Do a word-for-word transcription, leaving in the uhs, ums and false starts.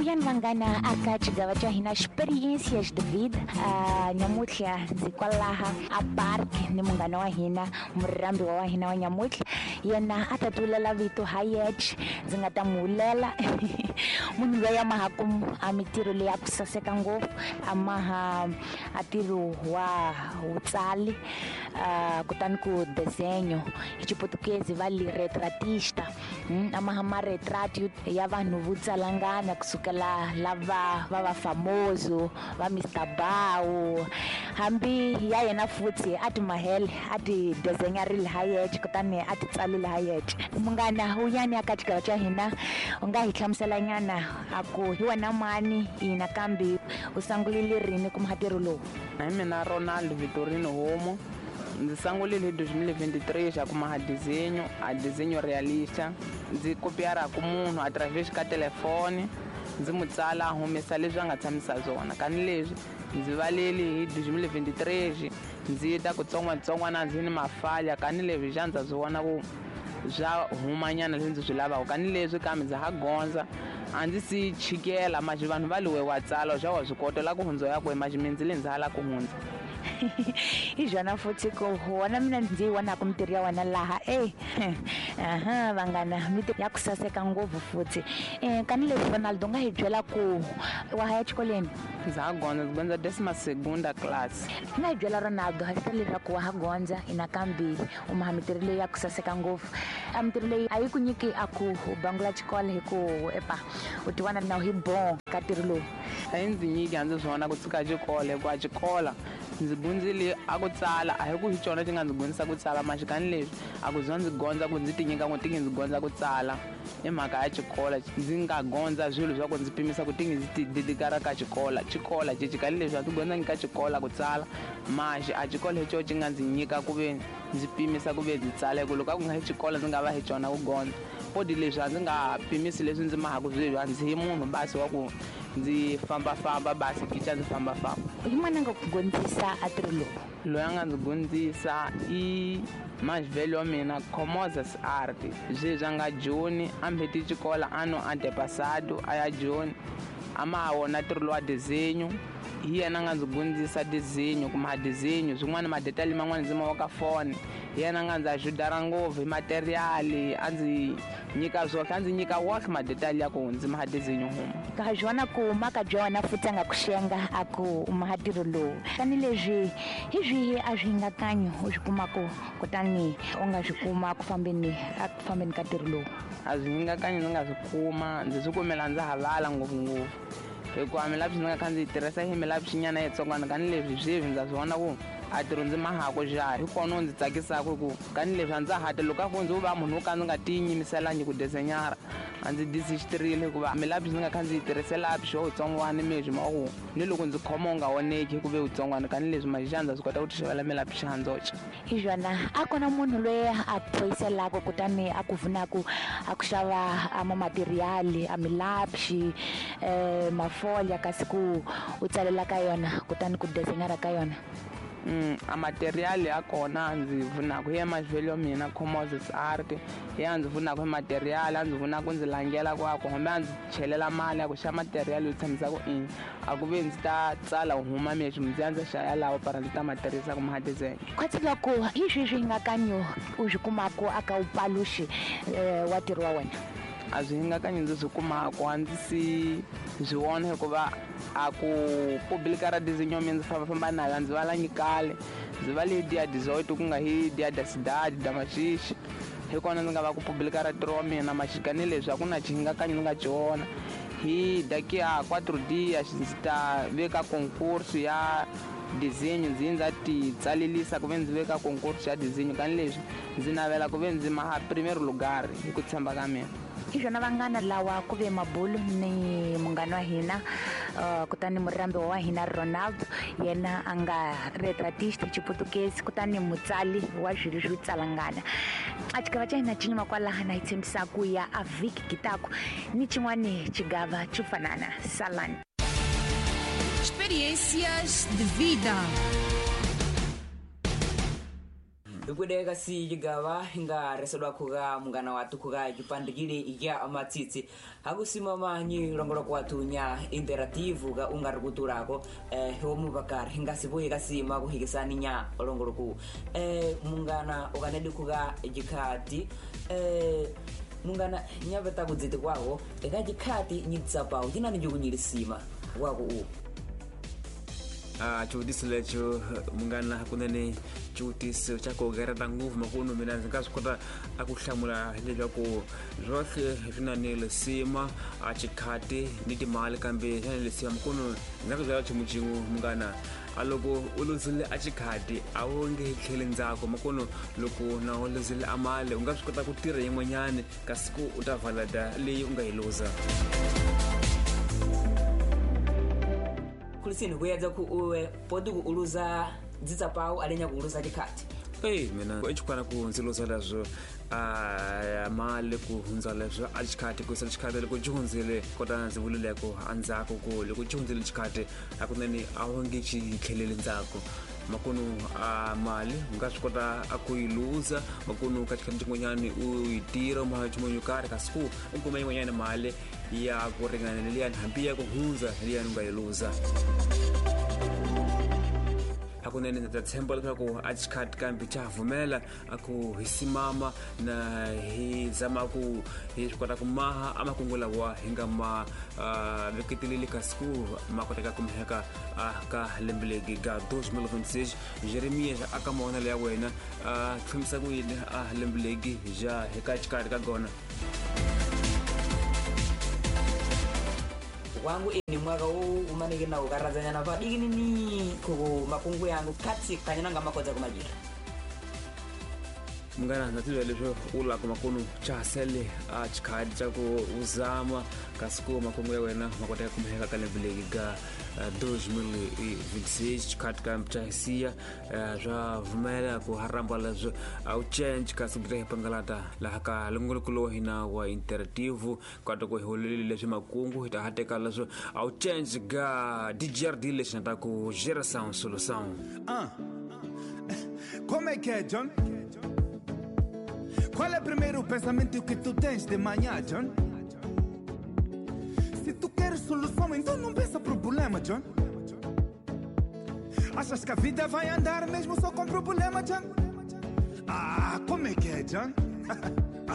Vuyani vangana aka chigava cha hina experiências de vida. Uh, Nyamutlha ndzi kwalaha a park ni munghana wa hina murambi wa hina wa Nyamutlha yena a ta tulela vito Hayet ndzi nga ta muhulela munhu loyi a mahaku a mintirho leyi ya ku saseka ngopfu a maha a ntirho wa vutsali uh, kutani ku desenho hi Chiputukezi va li retratista hmm? a maha ma retrato ya vanhu vo tsalangana kusukela lava va va famoso va mister Bao hambi ya yena futhi a ti mahele a ti desenha ri Hayet kutani a ti tsalile Hayet. Munghana uyani aka chigava cha hina u nga hi hlamusela nyana aku hi wena mani ina kambe u sangulile rini ku muhatirho lowu? Hi mina Ronald Vitorino Homo ndzi sangulile hi twenty twenty-three xa ku maha desenho a desenho realista ndzi kopiara ku munhu a través ka telefone ndzi mutsala humesa leswi a nga tshamisa zona kani leswi ndzi valeli hi twenty twenty-three ndzi ta ku tsongwatsongwana ndzi ni mafalya kani leswi xa ndza zwona ku bya humanyana leswi ndzi swi lavaka kani leswi kambe ndzi ha gondza a ndzi si chikela maji vanhu va liwe wa tsala xa wa swi kota la ku hundza ya ku maji mindzi le ndzala ku hundza hi jona futhi ko wona mina ndzi wona ku mintirho ya wena laha eh aha vangana miti ya ku saseka ngopfu futhi eh kani leswi Ronaldo nga hi byela ku wa haya xikoleni ndza ha gondza ndzi gondza decima segunda class nga hi byela Ronaldo ha swi leswaku wa ha gondza ina kambe u maha mintirho leyi ya ku saseka ngopfu a mintirho leyi a yi ku nyiki a ku bangula xikolo hi ku epa u ti vona na hi bon ka ntirho lowu a yi ndzi nyiki a ndzi zwona ku tsika xikolo ku a xikola ndzi gundzile a ku tsala a hi ku hi xona xi nga ndzi gundzisa ku tsala maxikani leswi a ku zwa ndzi gondza ku ndzi ti nyika n'winyi ndzi gondza ku tsala i mhaka ya xikola ndzi nga gondza swilo swa ku ndzi pimisa ku tingi ndzi ti dedikara ka xikola xikola xikali leswi a ndzi gondza nyika xikola ku tsala maxi a xikola hi xo xi nga ndzi nyika ku ve ndzi pimisa ku ve ndzi tsala ku loko a ku nga hi xikola ndzi nga va hi xona ku gondza podi leswi a ndzi nga pimisi leswi ndzi mahaku swilo a ndzi hi munhu basi wa ku ndzi fambafamba basi kicha ndzi fambafamba. Hi mani nga ku gondzisa a ntirho lowu? Loyi a nga ndzi gondzisa i maxivelo wa mina Comoses Art zweswi a nga Joni a mbheti xikola ano antepasado a ya Joni a ma wona ntirho lowa desenho hi yena a nga ndzi gondzisa desenho ku ma desenho swin'wana madetali man'wana ndzi ma wa ka fone hi yena a nga ndzi ajudara ngopfu hi materiali a ndzi nyika zohle a ndzi nyika wohle madetali ya ku ndzi ma desenho huma ka jona ku maka jona futhi a nga ku xenga a ku uma ntirho lowu tani leswi hi swihi a swi nga kanyo u swi kuma ku kutani u nga swi kuma ku fambeni a ku fambeni ka ntirho lowu? A swi nga kanyo ndzi nga swi kuma ndzi swi kumela ndzi havala ngopfungopfu hikuva mi lavi ndzi nga kha ndzi tirhisa hi mi lavi xinyana yitsongwana kani leswi sweswi ndza swi vona ku a ntirho ndzi mahako xari hi kona ndzi tsakisaka ku kani leswi a ndzi hata loko a ku ndzi va munhu wo ka ndzi nga tiyinyimiselangi ku desenyara a ndzi disisitirile hikuva mi lavi ndzi nga kha ndzi yi tirhisela xo utsongwana meswi ma ku ni loko ndzi khoma u nga oneki hikuve utsongwana kani leswi maxixana ndza swi kota ku ti xavela mi lavi xihandzoxa. Hi jona a kona munhu loyi a phoyiselaka kutani a ku vunaku a ku xava amamateriali a milapshi um mafolya kasi ku u tsalela ka yona kutani ku desenyara ka yona? Mm, a materiali ya kona ndzi vunaku hi maxivelo mina Comoses Art hi ndzi vunaku hi materiali a ndzi vunaku ndzi langela ku ako hambi a ndzi chelela mali ya ku xa materiali yo tshamisa ku in a ku ve ndzi ta tsala huma meswi ndzi ya ndzi xaya lawo para ndzi ta matirhisa ku madesign kwatsila ku hi swi swi nga kanyo u swi kumaka aka upalushi wa ntirho wa wena? A swi nga kanyo ndzi swi kumaka a ndzi si swi vona hikuva a ku publicara desenho mi ndzi fambafamba nayo ndzi valangi kale ndzi va leyi dia dezoit ku nga hi dia da cidade da maxixi hi kona ndzi nga va ku publicara ntirho wa mina maxikani leswi a ku na xingakanyo ndzi nga xona hi daki ya quatro dias ndzi ta veka concurso ya desenho ndzi ndza ti tsalelisa ku ve ndzi veka concurso ya desenho kani leswi ndzi navela ku ve ndzi maha primeiro lugar hi ku tshemba ka mina. Hi jona vangana lawa ku ve Mabulu ni munghana wa hina uh, kutani murambi wa hina Ronaldo yena a nga retratist Chiputukezi kutani mutsali wa swilo swo tsalangana a xigava xa hina cinyuma kwalaha na hi tshembisaka ya a vhiki gitako ni cin'wana xigava xo fanana Salani. Experiências de vida. ikudeka si jigava hinga resedwa kuga mungana watu kuga jipandikili ya amatsitsi hakusimama nyi longolo kwa tunya interactive ga ungarukuturako eh homu bakar hinga sibuye kasima kuhikisani nya longolo ku eh mungana oganedi kuga jikati eh mungana nyabeta kudzite kwako eka jikati nyitsapa ujina njukunyilisima wako u ah chudisile cho mungana hakunene chutiso chako garata nguvu makuno mina ngasikhota akuhlamula lelo ko rohle finanele sima achikhati nitimali kambe finanele sima makuno ngakuzala chumuchingu mungana aloko uluzile achikhati awonge hlele ndzako makuno loko na uluzile amale ungasikhota kutira yin'wanyane kasiku utavalada leyi ungayiluza kulisini kuyadza ku uwe podi ku uluza dzitsa pawo alenya ku uluza chikati hey mina echikwana ku nziluza lazo a mali ku hunza lazo achikati ku sachikati ku junzile kota nzivulile ku anzako ku ku junzile chikati akunani awonge chikhelele ndzako makuno a mali ngashikota akuyiluza makuno katika tingonyani uitira ma chimonyukari kasiku inkumenye ngonyani mali ya kuringana nelian hambia kuhunza nelian ungayiluza hakunene ndatsemba lokho achikhat kambi chavumela akuhisimama na hizama ku hikota kumaha amakungula wa hingama veketilili kasku makoteka kumheka ka lemblegi ga two mille vingt-six Jeremias akamona le wena khimsa ku yini lemblegi ja hekachikari ka gona wangu ini mwaka huu umanike na ukarazanya na vadikini ni kuku makungu yangu katsi kanyana nga makoza kumajira mungana natilo lesho ula kwa makuno cha sele achikadi chako uzama kasiku makungu ya wena makoteka kumheka kale vilegi ga two mille vingt-six chikadi ka mchahisia ja vumela ku haramba lazo au change kasugre pangalata la haka lungulukulo hina wa interactive kwato ko holele lesho makungu hita hateka lazo au change ga D J R D lesho natako geração solução ah como é que é John? Qual é o primeiro pensamento que tu tens de manhã, John? Se tu queres solução, então não pensa problema, John. Achas que a vida vai andar mesmo só com problema, John? Ah, como é que é, John?